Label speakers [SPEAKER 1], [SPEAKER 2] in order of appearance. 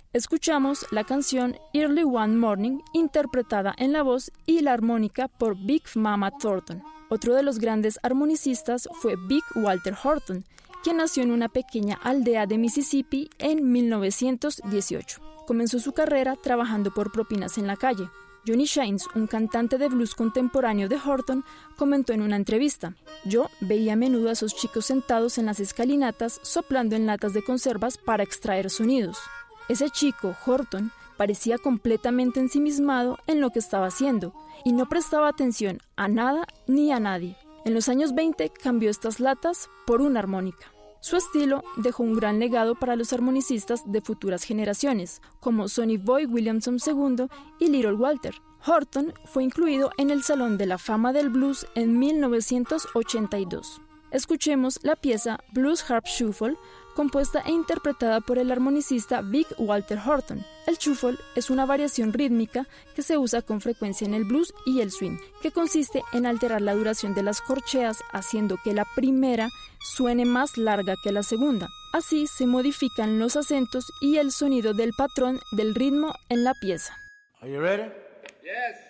[SPEAKER 1] Escuchamos la canción Early One Morning, interpretada en la voz y la armónica por Big Mama Thornton. Otro de los grandes armonicistas fue Big Walter Horton, quien nació en una pequeña aldea de Mississippi en 1918. Comenzó su carrera trabajando por propinas en la calle. Johnny Shines, un cantante de blues contemporáneo de Horton, comentó en una entrevista: «Yo veía a menudo a esos chicos sentados en las escalinatas soplando en latas de conservas para extraer sonidos. Ese chico, Horton, parecía completamente ensimismado en lo que estaba haciendo y no prestaba atención a nada ni a nadie. En los años 20 cambió estas latas por una armónica». Su estilo dejó un gran legado para los armonicistas de futuras generaciones, como Sonny Boy Williamson II y Little Walter. Horton fue incluido en el Salón de la Fama del Blues en 1982. Escuchemos la pieza Blues Harp Shuffle, compuesta e interpretada por el armonicista Big Walter Horton. El shuffle es una variación rítmica que se usa con frecuencia en el blues y el swing, que consiste en alterar la duración de las corcheas haciendo que la primera suene más larga que la segunda. Así se modifican los acentos y el sonido del patrón del ritmo en la pieza.
[SPEAKER 2] Are you ready? Yes.